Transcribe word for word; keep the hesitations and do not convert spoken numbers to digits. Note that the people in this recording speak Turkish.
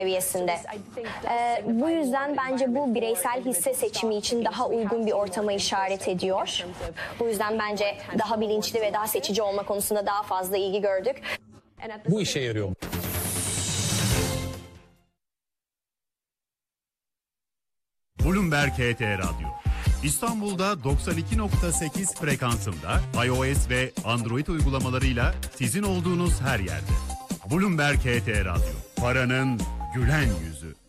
seviyesinde. Ee, bu yüzden bence bu bireysel hisse seçimi için daha uygun bir ortama işaret ediyor. Bu yüzden bence daha bilinçli ve daha seçici olma konusunda daha fazla ilgi gördük. Bu işe yarıyor mu? Bloomberg H T Radyo. İstanbul'da doksan iki nokta sekiz frekansında iOS ve Android uygulamalarıyla sizin olduğunuz her yerde. Bloomberg H T Radyo. Paranın gülen yüzü.